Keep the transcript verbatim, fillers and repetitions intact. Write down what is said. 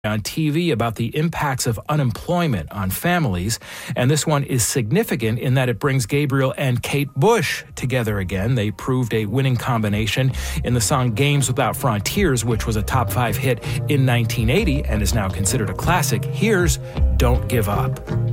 on T V about the impacts of unemployment on families, and this one is significant in that it brings Gabriel and Kate Bush together again. They proved a winning combination in the song Games Without Frontiers, which was a top five hit in nineteen eighty and is now considered a classic. Here's Don't Give Up.